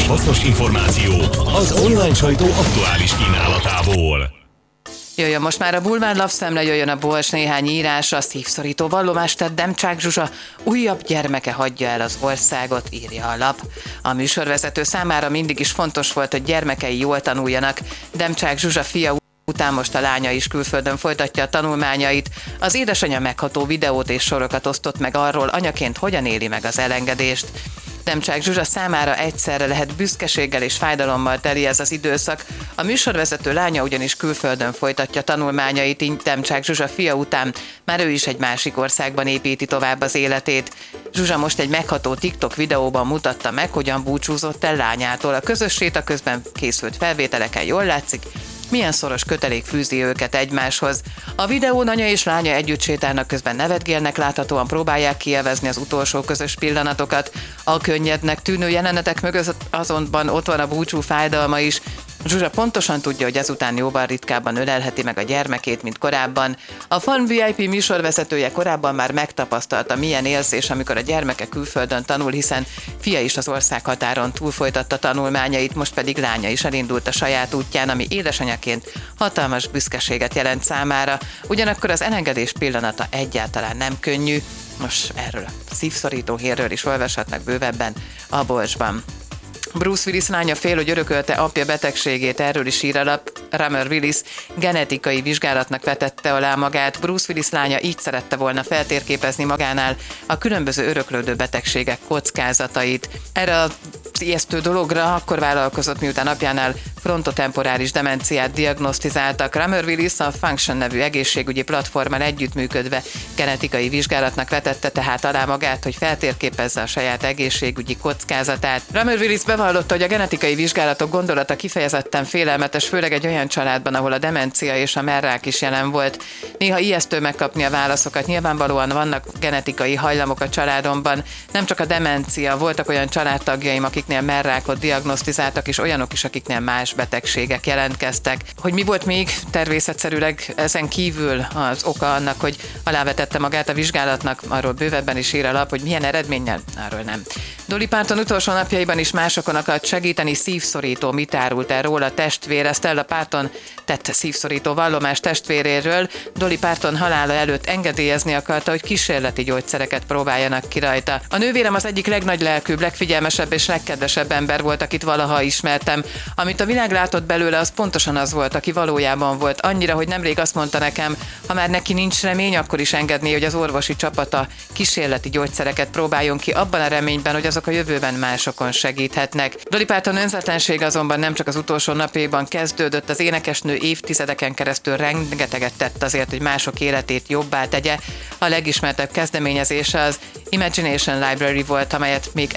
hasznos információ az online sajtó aktuális kínálatából. Jöjjön most már a bulvár lapszemle, jöjjön a Bols néhány írásra. Szívszorító vallomást tett Demcsák Zsuzsa, újabb gyermeke hagyja el az országot, írja a lap. A műsorvezető számára mindig is fontos volt, hogy gyermekei jól tanuljanak. Demcsák Zsuzsa fia után most a lánya is külföldön folytatja a tanulmányait. Az édesanyja megható videót és sorokat osztott meg arról, anyaként hogyan éli meg az elengedést. Demcsák Zsuzsa számára egyszerre lehet büszkeséggel és fájdalommal teli ez az időszak. A műsorvezető lánya ugyanis külföldön folytatja tanulmányait, így Demcsák Zsuzsa fia után már ő is egy másik országban építi tovább az életét. Zsuzsa most egy megható TikTok videóban mutatta meg, hogyan búcsúzott el lányától. A közös séta közben készült felvételeken jól látszik, milyen szoros kötelék fűzi őket egymáshoz. A videón anya és lánya együtt sétálnak, közben nevetgélnek, láthatóan próbálják kielvezni az utolsó közös pillanatokat. A könnyednek tűnő jelenetek mögött azonban ott van a búcsú fájdalma is. Zsuzsa pontosan tudja, hogy ezután jóval ritkábban ölelheti meg a gyermekét, mint korábban. A Fun VIP műsorvezetője korábban már megtapasztalta, milyen érzés, amikor a gyermeke külföldön tanul, hiszen fia is az országhatáron túl folytatta tanulmányait, most pedig lánya is elindult a saját útján, ami édesanyaként hatalmas büszkeséget jelent számára. Ugyanakkor az elengedés pillanata egyáltalán nem könnyű. Most erről a szívszorító hírről is olvashatnak bővebben a Bolsban. Bruce Willis lánya fél, hogy örökölte apja betegségét, erről is ír a lap. Ramir Willis genetikai vizsgálatnak vetette alá magát. Bruce Willis lánya így szerette volna feltérképezni magánál a különböző öröklődő betegségek kockázatait. Erre az ijesztő dologra akkor vállalkozott, miután apjánál frontotemporális demenciát diagnosztizáltak. Ramir Willis a Function nevű egészségügyi platformmal együttműködve genetikai vizsgálatnak vetette tehát alá magát, hogy feltérképezze a saját egészségügyi kockázatát. Ramir Willis bevallotta, hogy a genetikai vizsgálatok gondolata kifejezetten félelmetes, főleg egy olyan családban, ahol a demencia és a merrák is jelen volt. Néha ijesztő megkapni a válaszokat, nyilvánvalóan vannak genetikai hajlamok a családomban, nem csak a demencia, voltak olyan családtagjaim, akiknél merrákot diagnosztizáltak, és olyanok is, akiknél más betegségek jelentkeztek. Hogy mi volt még természetszerűleg ezen kívül az oka annak, hogy alávetette magát a vizsgálatnak, arról bővebben is ír a lap, hogy milyen eredménnyel, arról nem. Dolly Parton utolsó napjaiban is másokon akart segíteni, szívszorító, mit árult el róla testvére. Stella Parton tett szívszorító vallomást testvéréről. Dolly Parton halála előtt engedélyezni akarta, hogy kísérleti gyógyszereket próbáljanak ki rajta. A nővérem az egyik legnagylelkűbb, legfigyelmesebb és legkedvesebb ember volt, akit valaha ismertem. Amit a világ látott belőle, az pontosan az volt, aki valójában volt. Annyira, hogy nemrég azt mondta nekem, ha már neki nincs remény, akkor is engedné, hogy az orvosi csapata kísérleti gyógyszereket próbáljon ki, abban a reményben, hogy azok a jövőben másokon segíthetnek. Dolly Parton önzetlensége azonban nem csak az utolsó napjaiban kezdődött, az énekesnő évtizedeken keresztül rengeteget tett azért, hogy mások életét jobbá tegye. A legismertebb kezdeményezése az Imagination Library volt, amelyet még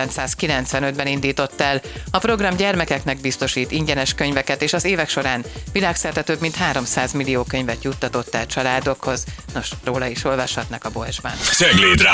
1995-ben indított el. A program gyermekeknek biztosít ingyenes könyveket, és az évek során világszerte több mint 300 millió könyvet juttatott el családokhoz. Nos, róla is olvashatnak a Bolsban.